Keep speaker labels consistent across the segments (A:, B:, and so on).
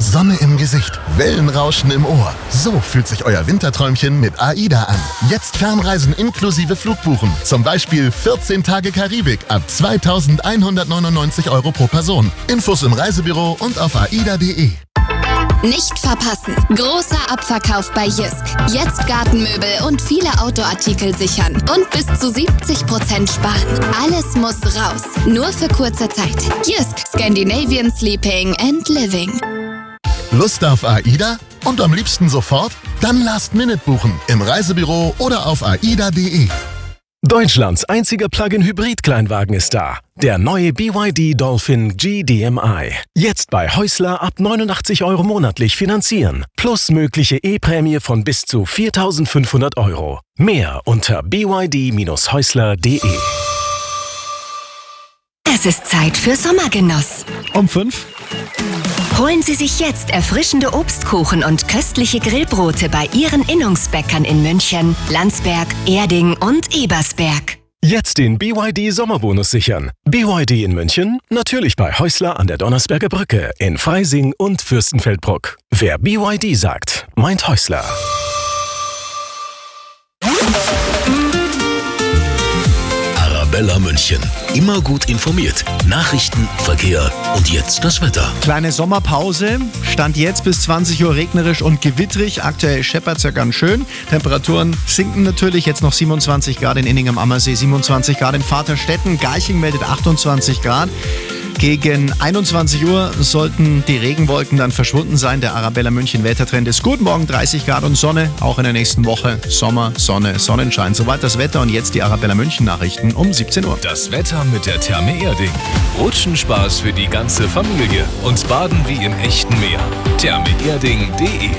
A: Sonne im Gesicht, Wellenrauschen im Ohr. So fühlt sich euer Winterträumchen mit AIDA an. Jetzt Fernreisen inklusive Flugbuchen. Zum Beispiel 14 Tage Karibik ab 2.199 € pro Person. Infos im Reisebüro und auf aida.de.
B: Nicht verpassen. Großer Abverkauf bei Jysk. Jetzt Gartenmöbel und viele Outdoor-Artikel sichern. Und bis zu 70% sparen. Alles muss raus. Nur für kurze Zeit. Jysk. Scandinavian Sleeping and Living.
A: Lust auf AIDA? Und am liebsten sofort? Dann Last Minute buchen. Im Reisebüro oder auf aida.de.
C: Deutschlands einziger Plug-in-Hybrid-Kleinwagen ist da. Der neue BYD Dolphin GDMI. Jetzt bei Häusler ab 89 € monatlich finanzieren. Plus mögliche E-Prämie von bis zu 4.500 €. Mehr unter byd-häusler.de.
D: Es ist Zeit für Sommergenuss.
E: Um 5.
D: Holen Sie sich jetzt erfrischende Obstkuchen und köstliche Grillbrote bei Ihren Innungsbäckern in München, Landsberg, Erding und Ebersberg.
C: Jetzt den BYD Sommerbonus sichern. BYD in München, natürlich bei Häusler an der Donnersberger Brücke, in Freising und Fürstenfeldbruck. Wer BYD sagt, meint Häusler.
F: Arabella München. Immer gut informiert. Nachrichten, Verkehr und jetzt das Wetter.
E: Kleine Sommerpause. Stand jetzt bis 20 Uhr regnerisch und gewittrig. Aktuell scheppert's ja ganz schön. Temperaturen sinken natürlich. Jetzt noch 27 Grad in Inning am Ammersee, 27 Grad in Vaterstetten. Garching meldet 28 Grad. Gegen 21 Uhr sollten die Regenwolken dann verschwunden sein. Der Arabella München Wettertrend ist gut. Morgen 30 Grad und Sonne. Auch in der nächsten Woche Sommer, Sonne, Sonnenschein. Soweit das Wetter und jetzt die Arabella München Nachrichten um 17 Uhr.
G: Das Wetter mit der Therme Erding. Rutschenspaß für die ganze Familie und Baden wie im echten Meer. thermeerding.de.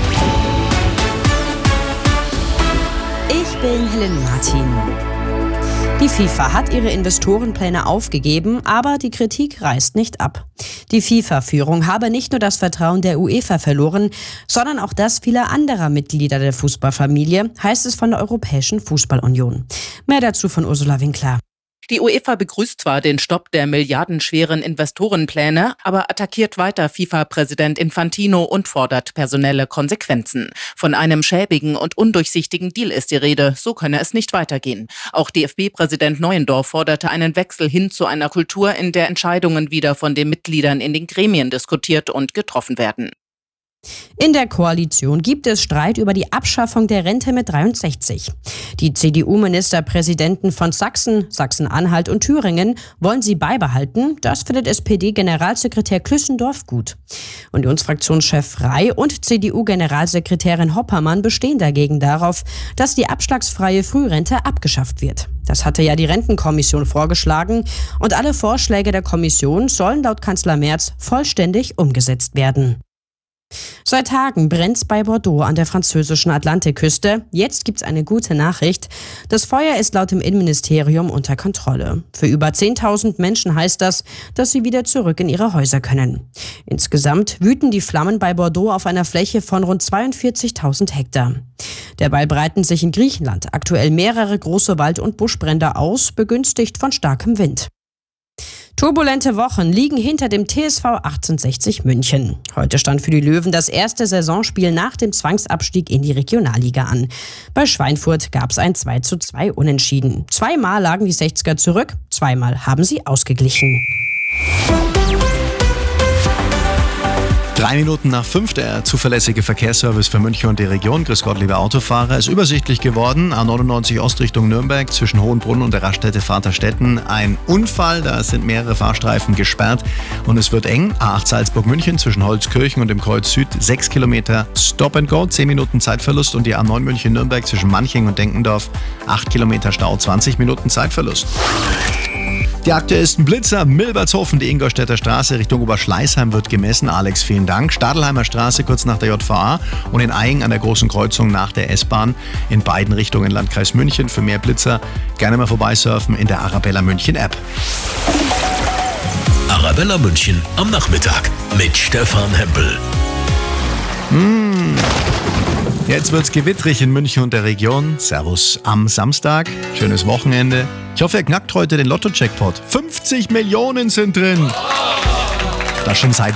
H: Ich bin Helen Martin. Die FIFA hat ihre Investorenpläne aufgegeben, aber die Kritik reißt nicht ab. Die FIFA-Führung habe nicht nur das Vertrauen der UEFA verloren, sondern auch das vieler anderer Mitglieder der Fußballfamilie, heißt es von der Europäischen Fußballunion. Mehr dazu von Ursula Winkler.
I: Die UEFA begrüßt zwar den Stopp der milliardenschweren Investorenpläne, aber attackiert weiter FIFA-Präsident Infantino und fordert personelle Konsequenzen. Von einem schäbigen und undurchsichtigen Deal ist die Rede, so könne es nicht weitergehen. Auch DFB-Präsident Neuendorf forderte einen Wechsel hin zu einer Kultur, in der Entscheidungen wieder von den Mitgliedern in den Gremien diskutiert und getroffen werden.
H: In der Koalition gibt es Streit über die Abschaffung der Rente mit 63. Die CDU-Ministerpräsidenten von Sachsen, Sachsen-Anhalt und Thüringen wollen sie beibehalten. Das findet SPD-Generalsekretär Klüssendorf gut. Unionsfraktionschef Rey und CDU-Generalsekretärin Hoppermann bestehen dagegen darauf, dass die abschlagsfreie Frührente abgeschafft wird. Das hatte ja die Rentenkommission vorgeschlagen und alle Vorschläge der Kommission sollen laut Kanzler Merz vollständig umgesetzt werden. Seit Tagen brennt's bei Bordeaux an der französischen Atlantikküste. Jetzt gibt's eine gute Nachricht. Das Feuer ist laut dem Innenministerium unter Kontrolle. Für über 10.000 Menschen heißt das, dass sie wieder zurück in ihre Häuser können. Insgesamt wüten die Flammen bei Bordeaux auf einer Fläche von rund 42.000 Hektar. Dabei breiten sich in Griechenland aktuell mehrere große Wald- und Buschbrände aus, begünstigt von starkem Wind. Turbulente Wochen liegen hinter dem TSV 1860 München. Heute stand für die Löwen das erste Saisonspiel nach dem Zwangsabstieg in die Regionalliga an. Bei Schweinfurt gab es ein 2:2 Unentschieden. Zweimal lagen die 60er zurück, zweimal haben sie ausgeglichen.
E: 3 Minuten nach 5, der zuverlässige Verkehrsservice für München und die Region. Grüß Gott, liebe Autofahrer. Ist übersichtlich geworden. A99 Ost Richtung Nürnberg zwischen Hohenbrunn und der Raststätte Vaterstetten. Ein Unfall, da sind mehrere Fahrstreifen gesperrt und es wird eng. A8 Salzburg-München zwischen Holzkirchen und dem Kreuz Süd 6 Kilometer Stop and Go, 10 Minuten Zeitverlust. Und die A9 München-Nürnberg zwischen Manching und Denkendorf 8 Kilometer Stau, 20 Minuten Zeitverlust. Die aktuellsten Blitzer, Milbertshofen, die Ingolstädter Straße Richtung Oberschleißheim wird gemessen. Alex, vielen Dank. Stadelheimer Straße kurz nach der JVA und in Eying an der großen Kreuzung nach der S-Bahn in beiden Richtungen Landkreis München. Für mehr Blitzer gerne mal vorbeisurfen in der Arabella München App.
F: Arabella München am Nachmittag mit Stefan Hempel.
E: Jetzt wird's gewittrig in München und der Region. Servus am Samstag. Schönes Wochenende. Ich hoffe, ihr knackt heute den Lotto-Jackpot. 50 Millionen sind drin. Das schon seit